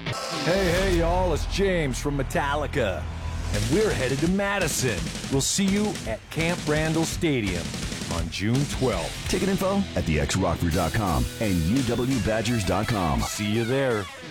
Hey, y'all, it's James from Metallica, and we're headed to Madison. We'll see you at Camp Randall Stadium on June 12th. Ticket info at thexrockford.com and uwbadgers.com. See you there.